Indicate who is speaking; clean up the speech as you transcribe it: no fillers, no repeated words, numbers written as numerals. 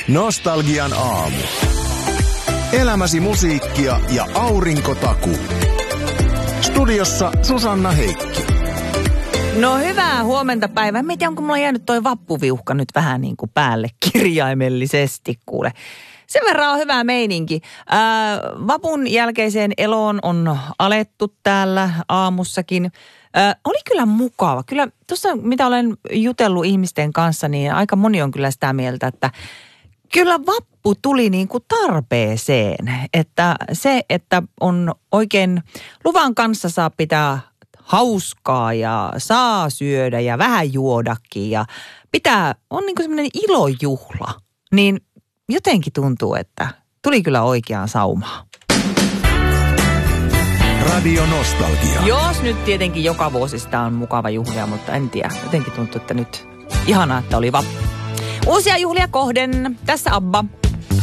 Speaker 1: Nostalgian aamu. Elämäsi musiikkia ja aurinkotaku. Studiossa Susanna Heikki.
Speaker 2: No hyvää huomenta päivää. Mä en tiedä, onko mulla jäänyt toi vappuviuhka nyt vähän niin kuin päälle kirjaimellisesti, kuule. Sen verran on hyvä meininki. Vapun jälkeiseen eloon on alettu täällä aamussakin. Oli kyllä mukava. Kyllä tuossa, mitä olen jutellut ihmisten kanssa, niin aika moni on kyllä sitä mieltä, että kyllä vappu tuli niin kuin tarpeeseen. Että se, että on oikein luvan kanssa saa pitää hauskaa ja saa syödä ja vähän juodakin ja on niin kuin semmoinen ilojuhla. Niin jotenkin tuntuu, että tuli kyllä oikeaan saumaan.
Speaker 1: Radio Nostalgia.
Speaker 2: Jos nyt tietenkin joka vuosi sitä on mukava juhlia, mutta en tiedä. Jotenkin tuntuu, että nyt ihanaa, että oli vappu. Uusia juhlia kohden. Tässä Abba.